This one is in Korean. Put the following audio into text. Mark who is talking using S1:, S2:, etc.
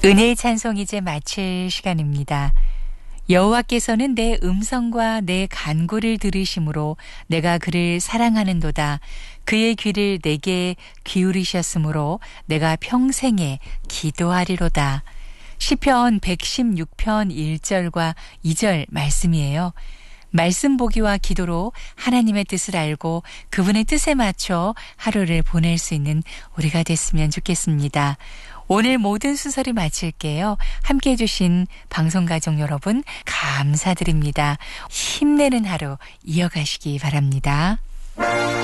S1: 은혜의 찬송 이제 마칠 시간입니다. 여호와께서는 내 음성과 내 간구를 들으심으로 내가 그를 사랑하는도다. 그의 귀를 내게 기울이셨으므로 내가 평생에 기도하리로다. 시편 116편 1절과 2절 말씀이에요. 말씀 보기와 기도로 하나님의 뜻을 알고 그분의 뜻에 맞춰 하루를 보낼 수 있는 우리가 됐으면 좋겠습니다. 오늘 모든 순서를 마칠게요. 함께해 주신 방송가족 여러분 감사드립니다. 힘내는 하루 이어가시기 바랍니다.